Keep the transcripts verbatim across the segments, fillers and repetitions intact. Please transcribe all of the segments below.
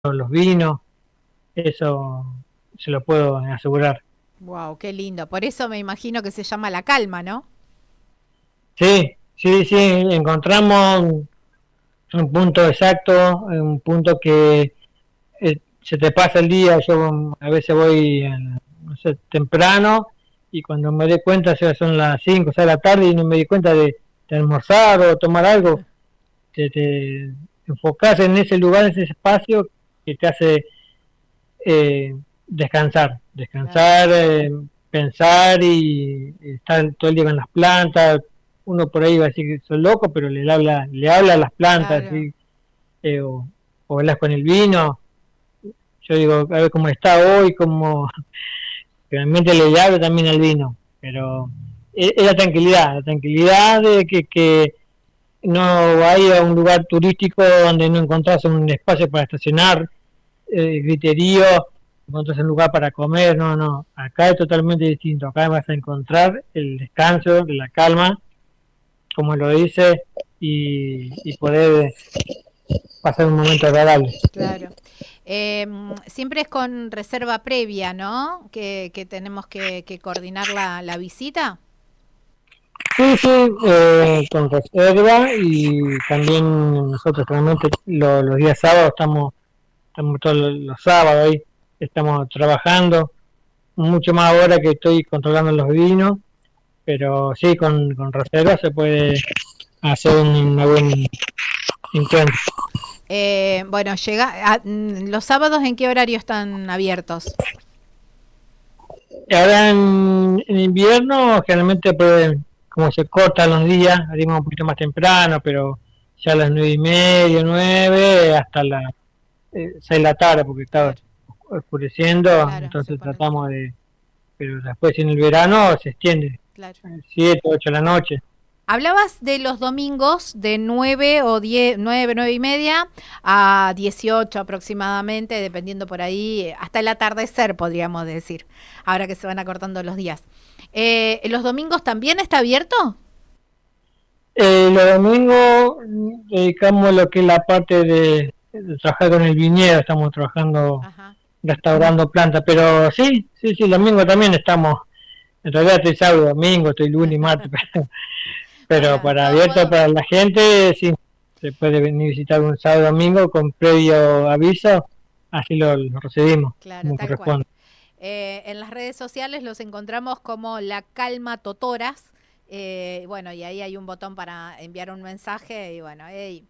los vinos, eso se lo puedo asegurar. Wow, qué lindo. Por eso me imagino que se llama La Calma, ¿no? Sí, sí, sí, encontramos un punto exacto, un punto que eh, se te pasa el día. Yo a veces voy, eh, no sé, temprano, y cuando me doy cuenta ya son las cinco o seis de la tarde y no me di cuenta de, de almorzar o tomar algo. Te, te enfocas en ese lugar, en ese espacio que te hace eh, descansar, Claro, descansar, eh, pensar y, y estar todo el día con las plantas. Uno por ahí va a decir que soy loco, pero le habla, le habla a las plantas, claro. ¿sí? eh, o, o hablas con el vino. Yo digo, a ver cómo está hoy, cómo realmente le hablo también al vino, pero es, es la tranquilidad, la tranquilidad de que, que no vaya a un lugar turístico donde no encontrás un espacio para estacionar, eh, griterío, encontrás un lugar para comer. No, no, acá es totalmente distinto. Acá vas a encontrar el descanso, la calma, como lo dice, y, y poder pasar un momento agradable. Claro. Em, siempre es con reserva previa, ¿no? Que, que tenemos que, que coordinar la, la visita. Sí, sí, eh, con reserva, y también nosotros realmente lo, los días sábados estamos, estamos todos los, los sábados ahí, estamos trabajando, mucho más ahora que estoy controlando los vinos, pero sí, con, con reserva se puede hacer un, una buena encuentro. Eh, bueno, llega, a- mm, los sábados, ¿en qué horario están abiertos? Y ahora en, en invierno generalmente pues, como se cortan los días, abrimos un poquito más temprano, pero ya a las nueve y media, nueve, hasta las eh, seis de la tarde, porque está Claro, oscureciendo, claro, se entonces pone el tratamos sol. de, pero después en el verano se extiende, Claro. siete, ocho de la noche. Hablabas de los domingos de nueve o diez, nueve, nueve y media a dieciocho aproximadamente, dependiendo por ahí, hasta el atardecer, podríamos decir, ahora que se van acortando los días. Eh, ¿Los domingos también está abierto? Eh, los domingos mm, dedicamos lo que es la parte de, de trabajar con el viñedo, estamos trabajando, Ajá. restaurando plantas, pero sí, sí, sí, el domingo también estamos. En realidad estoy sábado, domingo, estoy lunes y martes, pero, pero Bueno, para todo abierto puedo. para la gente, sí, se puede venir a visitar un sábado domingo con previo aviso, así lo, lo recibimos, Claro, como tal cual. corresponde. Eh, en las redes sociales los encontramos como La Calma Totoras. Eh, bueno, y ahí hay un botón para enviar un mensaje. Y bueno, hey,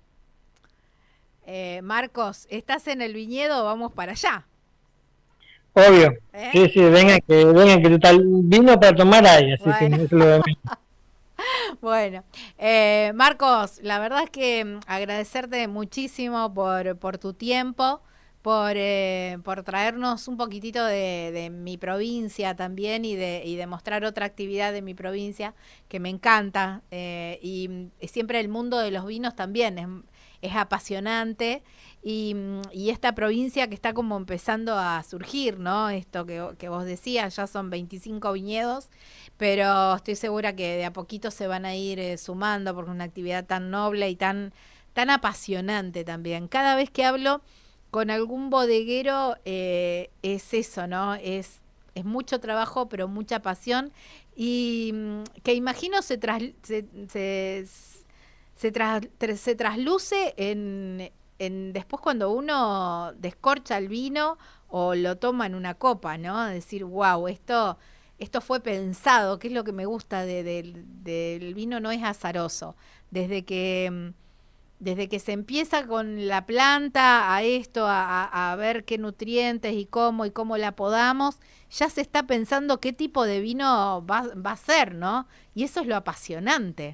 eh, Marcos, ¿estás en el viñedo? Vamos para allá. Obvio, ¿Eh? sí, sí, vengan que, vengan que total vino para tomar ahí, así que Bueno, eso es lo de menos. bueno. Eh, Marcos, la verdad es que mm, agradecerte muchísimo por, por tu tiempo, por, eh, por traernos un poquitito de, de mi provincia también y de, y de mostrar otra actividad de mi provincia que me encanta. Eh, y, mm, siempre el mundo de los vinos también es, es apasionante. Y, mm, y esta provincia que está como empezando a surgir, ¿no? Esto que, que vos decías, ya son veinticinco viñedos, pero estoy segura que de a poquito se van a ir eh, sumando porque es una actividad tan noble y tan, tan apasionante también. Cada vez que hablo con algún bodeguero eh, es eso, ¿no? Es, es mucho trabajo, pero mucha pasión y mm, que imagino se, tras, se, se, se, tras, se trasluce en, en después cuando uno descorcha el vino o lo toma en una copa, ¿no? Decir, wow, esto esto fue pensado, que es lo que me gusta de, de, del vino, no es azaroso. Desde que, desde que se empieza con la planta a esto, a, a, a ver qué nutrientes y cómo y cómo la podamos, ya se está pensando qué tipo de vino va, va a ser, ¿no? Y eso es lo apasionante.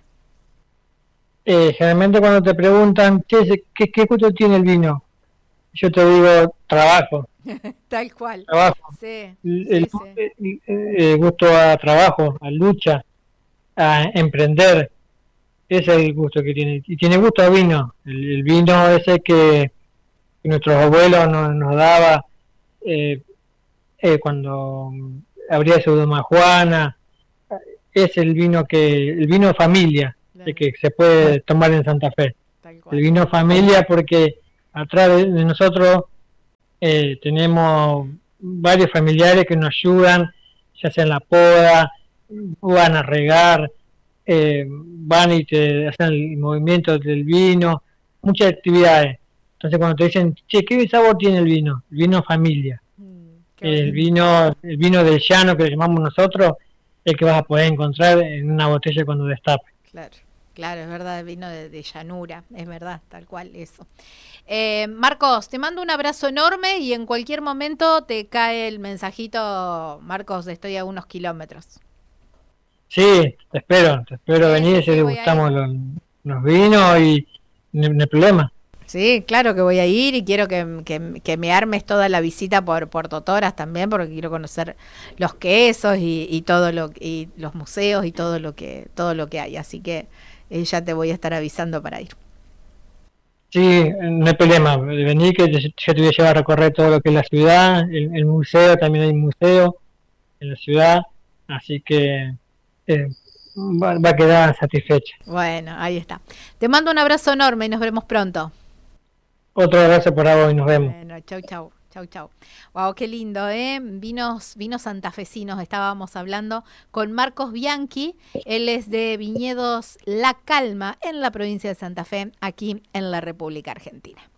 Eh, generalmente cuando te preguntan qué, qué, qué gusto tiene el vino, yo te digo trabajo, Tal cual. trabajo, Sí, el, el, sí, sí. el- el gusto a trabajo, a lucha, a emprender. Ese es el gusto que tiene. Y tiene gusto a vino. El, el vino ese que, que nuestros abuelos nos, nos daba eh, eh, cuando abría su Juana. Es el vino que, el vino familia, el Claro, que se puede tomar en Santa Fe. tal El cual. vino familia porque atrás de, de nosotros Eh, tenemos varios familiares que nos ayudan, ya sea en la poda, van a regar, eh, van y te hacen el movimiento del vino, muchas actividades. Entonces cuando te dicen, che, ¿qué sabor tiene el vino? El vino familia. Mm, qué El bueno. vino, el vino del llano que le llamamos nosotros, el que vas a poder encontrar en una botella cuando destapes. Claro, claro, es verdad, vino de, de llanura, es verdad, tal cual eso. Eh, Marcos, te mando un abrazo enorme y en cualquier momento te cae el mensajito, Marcos, estoy a unos kilómetros. Sí, te espero, te espero Sí, sí, venir, si sí, te voy a ir. gustamos los, los vinos y no, no hay problema. Sí, claro que voy a ir y quiero que, que- que me armes toda la visita por, por Totoras también, porque quiero conocer los quesos y, y todo lo y los museos y todo lo que todo lo que hay. Así que eh, ya te voy a estar avisando para ir. Sí, no hay problema, vení que yo yo te voy a llevar a recorrer todo lo que es la ciudad, el, el museo, también hay un museo en la ciudad, así que eh, va, va a quedar satisfecha. Bueno, ahí está. Te mando un abrazo enorme y nos vemos pronto. Otro abrazo por ahora y nos vemos. Bueno, chau, chau, chau, chau. Wow, qué lindo, ¿eh? Vinos, vinos santafesinos, estábamos hablando con Marcos Bianchi. Él es de Viñedos La Calma, en la provincia de Santa Fe, aquí en la República Argentina.